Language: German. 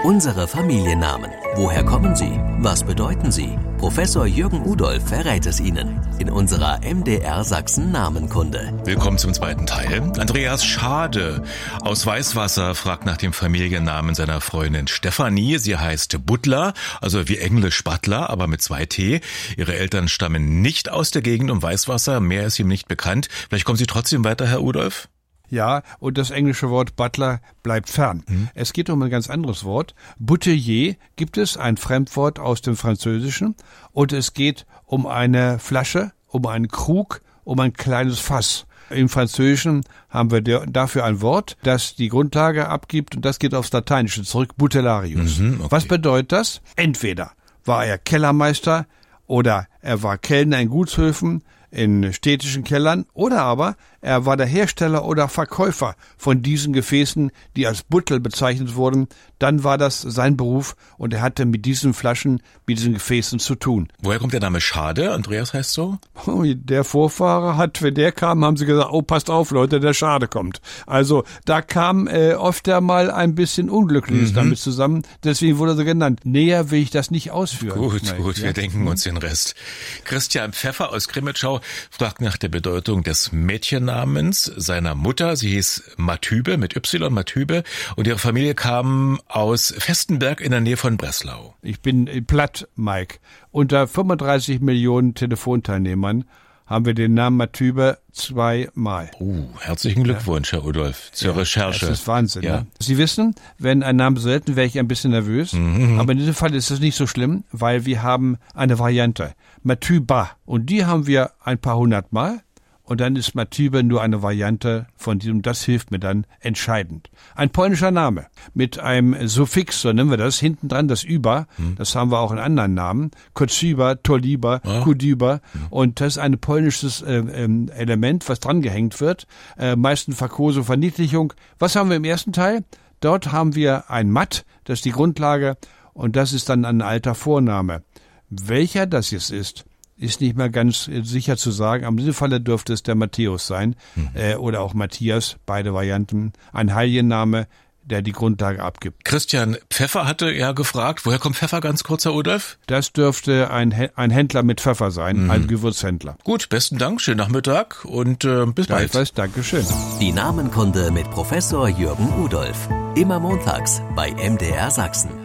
Unsere Familiennamen. Woher kommen sie? Was bedeuten sie? Professor Jürgen Udolph verrät es Ihnen in unserer MDR Sachsen Namenkunde. Willkommen zum zweiten Teil. Andreas Schade aus Weißwasser fragt nach dem Familiennamen seiner Freundin Stefanie. Sie heißt Butler, also wie Englisch Butler, aber mit 2 T. Ihre Eltern stammen nicht aus der Gegend um Weißwasser. Mehr ist ihm nicht bekannt. Vielleicht kommen Sie trotzdem weiter, Herr Udolph? Ja, und das englische Wort Butler bleibt fern. Es geht um ein ganz anderes Wort. Bouteiller gibt es, ein Fremdwort aus dem Französischen. Und es geht um eine Flasche, um einen Krug, um ein kleines Fass. Im Französischen haben wir dafür ein Wort, das die Grundlage abgibt, und das geht aufs Lateinische zurück, Butellarius. Okay. Was bedeutet das? Entweder war er Kellermeister oder er war Kellner in Gutshöfen, in städtischen Kellern, oder aber er war der Hersteller oder Verkäufer von diesen Gefäßen, die als Buttel bezeichnet wurden. Dann war das sein Beruf und er hatte mit diesen Flaschen, mit diesen Gefäßen zu tun. Woher kommt der Name Schade? Andreas heißt so? Der Vorfahre hat, wenn der kam, haben sie gesagt, oh, passt auf, Leute, der Schade kommt. Also da kam oft mal ein bisschen Unglückliches damit zusammen, deswegen wurde er so genannt. Näher will ich das nicht ausführen. Gut, wir denken uns den Rest. Christian Pfeffer aus Grimmitschau fragt nach der Bedeutung des Mädchennamens seiner Mutter. Sie hieß Matübe mit Y, Matübe, und ihre Familie kam aus Vestenberg in der Nähe von Breslau. Ich bin platt, Mike. Unter 35 Millionen Telefonteilnehmern haben wir den Namen Matübe 2-mal. Herzlichen Glückwunsch, Herr Udolph, zur Recherche. Das ist Wahnsinn. Ja. Ne? Sie wissen, wenn ein Name selten, wäre ich ein bisschen nervös. Aber in diesem Fall ist es nicht so schlimm, weil wir haben eine Variante. Matüba. Und die haben wir ein paar 100-mal. Und dann ist Matübe nur eine Variante von diesem. Das hilft mir dann entscheidend. Ein polnischer Name mit einem Suffix, so nennen wir das, hinten dran das Über. Das haben wir auch in anderen Namen. Kocyba, Toliba, Kudyba. Und das ist ein polnisches Element, was dran gehängt wird. Meistens Verkose, Verniedlichung. Was haben wir im ersten Teil? Dort haben wir ein Mat, das ist die Grundlage. Und das ist dann ein alter Vorname. Welcher das jetzt ist nicht mehr ganz sicher zu sagen. Aber in diesem Falle dürfte es der Matthäus sein oder auch Matthias, beide Varianten. Ein Heilienname, der die Grundlage abgibt. Christian Pfeffer hatte ja gefragt, woher kommt Pfeffer, ganz kurz, Herr Udolph? Das dürfte ein Händler mit Pfeffer sein, ein Gewürzhändler. Gut, besten Dank, schönen Nachmittag und bis bald. Dankeschön. Die Namenkunde mit Professor Jürgen Udolph. Immer montags bei MDR Sachsen.